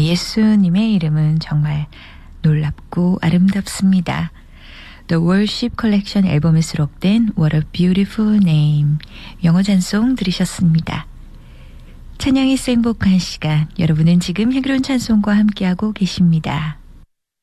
예수님의 이름은 정말 놀랍고 아름답습니다. The Worship Collection 앨범에 수록된 What a Beautiful Name 영어 찬송 들으셨습니다. 찬양이 생복한 시간, 여러분은 지금 향기로운 찬송과 함께하고 계십니다.